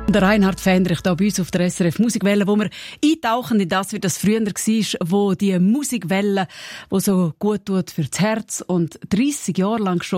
Der Reinhard Fendrich hier bei uns auf der SRF Musikwelle, wo wir eintauchen in das, wie das früher war, wo die Musikwelle, die so gut tut für das Herz und 30 Jahre lang schon